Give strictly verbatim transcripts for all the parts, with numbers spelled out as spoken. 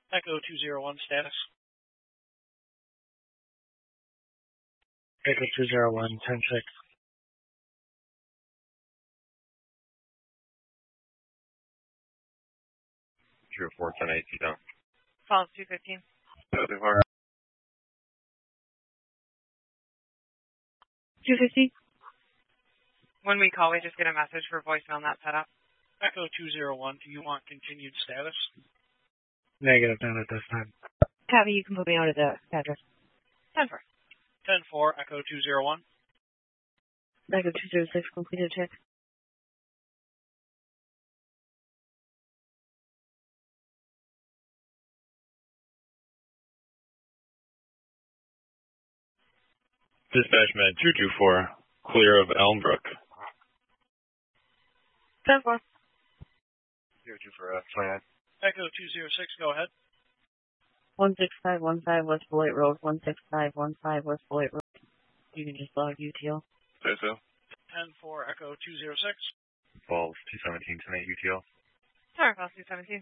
Echo two zero one status. Echo two zero one, ten six. Zero four, ten eight, down. Falls two fifteen. two fifty. When we call, we just get a message for voicemail not set up. Echo two zero one, do you want continued status? Negative, not at this time. Copy, you can put me out at the address. ten four. ten four, Echo two zero one. Echo two zero six, completed check. Dispatch med two two four, clear of Elmbrook. ten four. Zero two for uh, twenty-nine. Echo two zero six, go ahead. one six five one five West Beloit Road, one six five one five West Beloit Road. You can just log U T L. Say so. ten four, Echo two zero six. Falls two seventeen, ten eight U T L. Sorry, Falls two seventeen.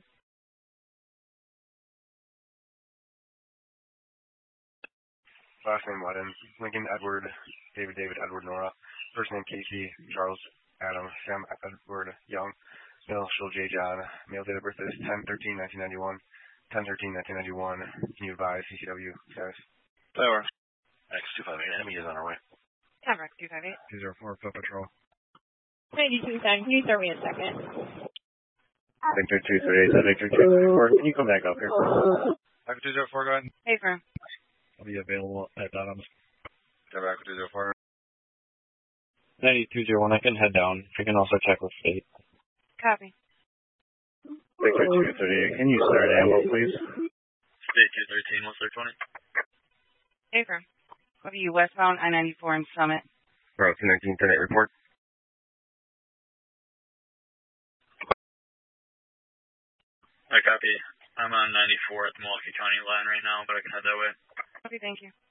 Last name Ledden, Lincoln Edward, David David Edward Nora. First name Casey, Charles Adam, Sam Edward Young. Middle Shil J John. Male date of birth is ten thirteen nineteen ninety-one. ten thirteen nineteen ninety-one. Can you advise C C W status? Tower. X two five eight, enemy is on our way. Tamarack two five eight. two zero four, foot patrol. ninety-two ten, can you throw me a second? Victor two three eight, Victor two three four. Can you come back up here? Echo two zero four, go ahead. Hey, firm. I'll be available at Adams. Tower Echo two zero four. ninety two zero one, I can head down. You can also check with state. Copy. Victor two thirty-eight, can you start ammo, please? State two thirteen, what's their twenty? Hey, firm. Copy you westbound I ninety-four in Summit. Route two nineteen, ten eight, report. I copy. I'm on ninety-four at the Milwaukee County line right now, but I can head that way. Okay, thank you.